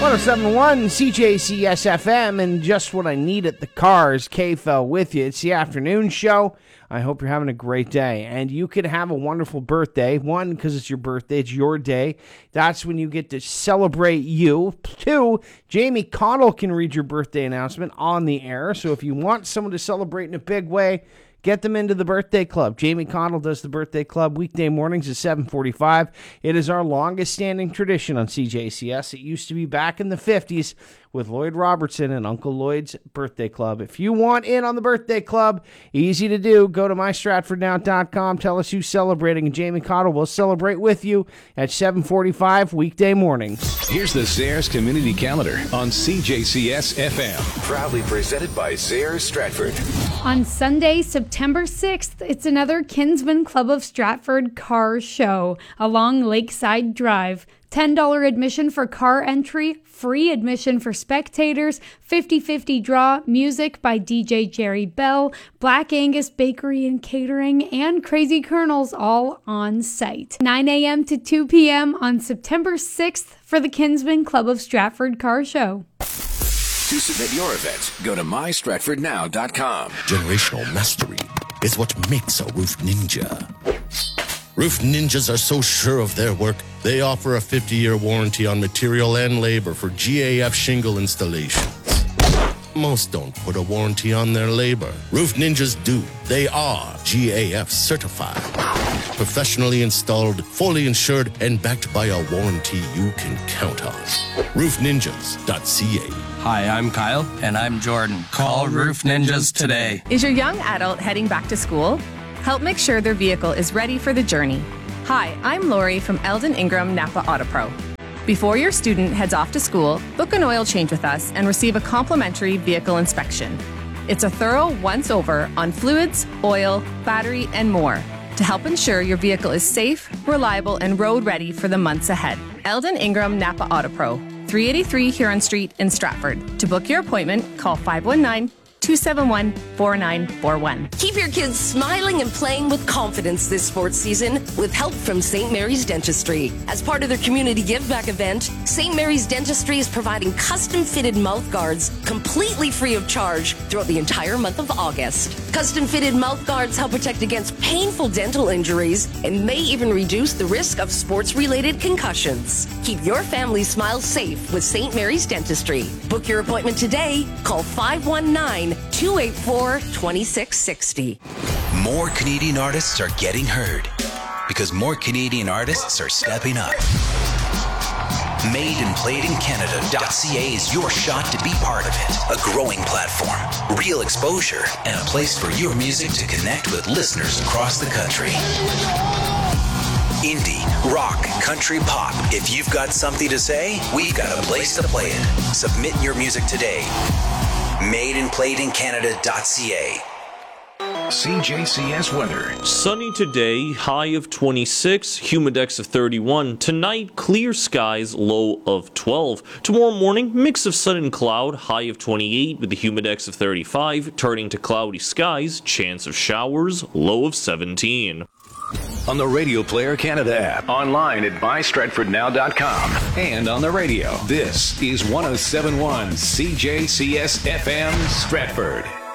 1071 CJCS FM, and just what I need at the Cars. KFL with you. It's the afternoon show. I hope you're having a great day, and you can have a wonderful birthday. One, because it's your birthday, it's your day. That's when you get to celebrate you. Two, Jamie Connell can read your birthday announcement on the air, so if you want someone to celebrate in a big way, get them into the birthday club. Jamie Connell does the birthday club weekday mornings at 7:45. It is our longest standing tradition on CJCS. It used to be back in the 50s with Lloyd Robertson and Uncle Lloyd's birthday club. If you want in on the birthday club, easy to do. Go to mystratfordnow.com. Tell us who's celebrating, and Jamie Connell will celebrate with you at 7:45 weekday mornings. Here's the Sayers Community Calendar on CJCS FM. Proudly presented by Sayers Stratford. On Sunday, September 6th, it's another Kinsman Club of Stratford car show along Lakeside Drive. $10 admission for car entry, free admission for spectators, 50-50 draw, music by DJ Jerry Bell, Black Angus Bakery and Catering, and Crazy Colonels all on site. 9 a.m. to 2 p.m. on September 6th for the Kinsman Club of Stratford car show. To submit your event, go to mystratfordnow.com. Generational mastery is what makes a roof ninja. Roof ninjas are so sure of their work, they offer a 50-year warranty on material and labor for GAF shingle installations. Most don't put a warranty on their labor. Roof ninjas do. They are GAF certified. Professionally installed, fully insured, and backed by a warranty you can count on. RoofNinjas.ca. Hi, I'm Kyle. And I'm Jordan. Call Roof Ninjas today. Is your young adult heading back to school? Help make sure their vehicle is ready for the journey. Hi, I'm Lori from Eldon Ingram Napa Auto Pro. Before your student heads off to school, book an oil change with us and receive a complimentary vehicle inspection. It's a thorough once-over on fluids, oil, battery, and more to help ensure your vehicle is safe, reliable, and road-ready for the months ahead. Eldon Ingram Napa Auto Pro, 383 Huron Street in Stratford. To book your appointment, call 519-271-4941. Keep your kids smiling and playing with confidence this sports season with help from St. Mary's Dentistry. As part of their community give back event, St. Mary's Dentistry is providing custom fitted mouth guards completely free of charge throughout the entire month of August. Custom fitted mouth guards help protect against painful dental injuries and may even reduce the risk of sports related concussions. Keep your family smile safe with St. Mary's Dentistry. Book your appointment today. Call 519-284-2660. More Canadian artists are getting heard because more Canadian artists are stepping up. MadeandPlayedInCanada.ca is your shot to be part of it. A growing platform, real exposure, and a place for your music to connect with listeners across the country. Indie, rock, country, pop. If you've got something to say, we've got a place to play it. Submit your music today. MadeandPlayedInCanada.ca. CJCS weather. Sunny today, high of 26, humidex of 31. Tonight, clear skies, low of 12. Tomorrow morning, mix of sun and cloud, high of 28 with the humidex of 35. Turning to cloudy skies, chance of showers, low of 17. On the Radio Player Canada app, online at mystratfordnow.com, and on the radio. This is 1071 CJCS FM Stratford.